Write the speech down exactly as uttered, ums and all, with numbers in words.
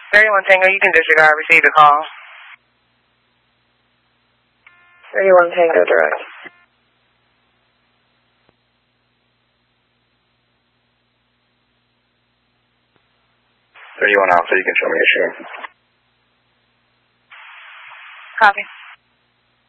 thirty-one Tango, you can disregard, receive the call. thirty-one Tango, direct. thirty-one Alpha, you can show me your share. Copy.